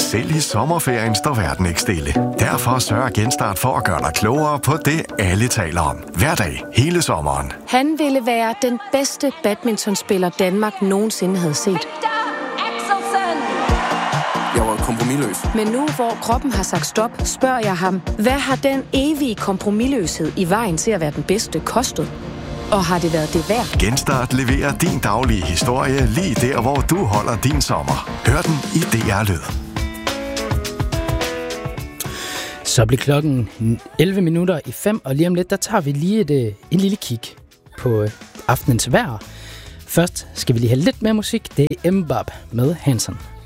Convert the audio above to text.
Selv i sommerferien står verden ikke stille. Derfor sørger Genstart for at gøre dig klogere på det, alle taler om. Hver dag, hele sommeren. Han ville være den bedste badmintonspiller Danmark nogensinde havde set. Jeg var kompromisløs. Men nu, hvor kroppen har sagt stop, spørger jeg ham, hvad har den evige kompromisløshed i vejen til at være den bedste kostet? Og har det været det værd? Genstart leverer din daglige historie lige der, hvor du holder din sommer. Hør den i DR Lyd. Så bliver klokken 11:05, og lige om lidt, der tager vi lige en lille kig på aftenens vejr. Først skal vi lige have lidt mere musik. Det er Mbop med Hanson.